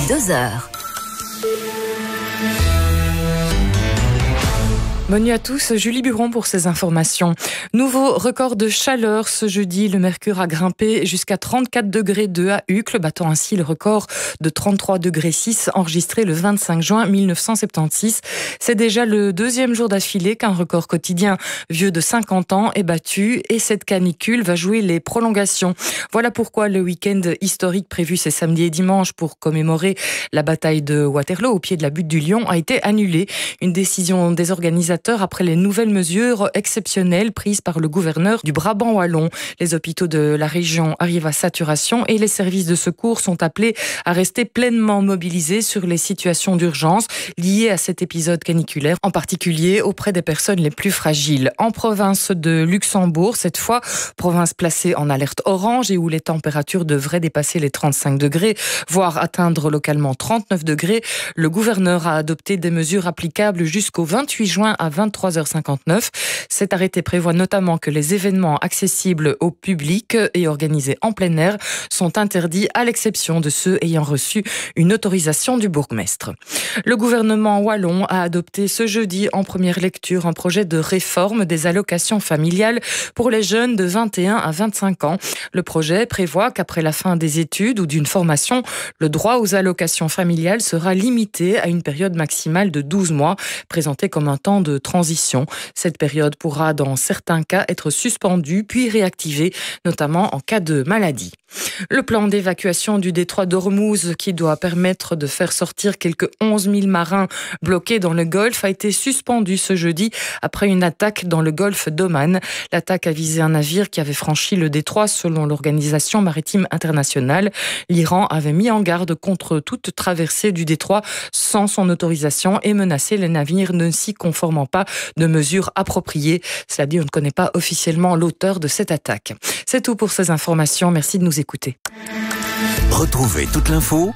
2 heures. Bonne nuit à tous, Julie Buron pour ces informations. Nouveau record de chaleur ce jeudi, le mercure a grimpé jusqu'à 34 degrés 2 à Uccle, battant ainsi le record de 33 degrés 6 enregistré le 25 juin 1976. C'est déjà le deuxième jour d'affilée qu'un record quotidien vieux de 50 ans est battu et cette canicule va jouer les prolongations. Voilà pourquoi le week-end historique prévu ces samedi et dimanche pour commémorer la bataille de Waterloo au pied de la butte du Lion a été annulé. Une décision des organisateurs après les nouvelles mesures exceptionnelles prises par le gouverneur du Brabant wallon. Les hôpitaux de la région arrivent à saturation et les services de secours sont appelés à rester pleinement mobilisés sur les situations d'urgence liées à cet épisode caniculaire, en particulier auprès des personnes les plus fragiles. En province de Luxembourg, cette fois, province placée en alerte orange et où les températures devraient dépasser les 35 degrés, voire atteindre localement 39 degrés, le gouverneur a adopté des mesures applicables jusqu'au 28 juin à 23h59. Cet arrêté prévoit notamment que les événements accessibles au public et organisés en plein air sont interdits à l'exception de ceux ayant reçu une autorisation du bourgmestre. Le gouvernement wallon a adopté ce jeudi en première lecture un projet de réforme des allocations familiales pour les jeunes de 21 à 25 ans. Le projet prévoit qu'après la fin des études ou d'une formation, le droit aux allocations familiales sera limité à une période maximale de 12 mois, présentée comme un temps de transition. Cette période pourra dans certains cas être suspendue puis réactivée, notamment en cas de maladie. Le plan d'évacuation du détroit d'Ormuz qui doit permettre de faire sortir quelques 11 000 marins bloqués dans le Golfe a été suspendu ce jeudi après une attaque dans le Golfe d'Oman. L'attaque a visé un navire qui avait franchi le détroit selon l'Organisation maritime internationale. L'Iran avait mis en garde contre toute traversée du détroit sans son autorisation et menacé les navires ne s'y conformant pas de mesures appropriées. Cela dit, on ne connaît pas officiellement l'auteur de cette attaque. C'est tout pour ces informations. Merci de nous écouter. Retrouvez toute l'info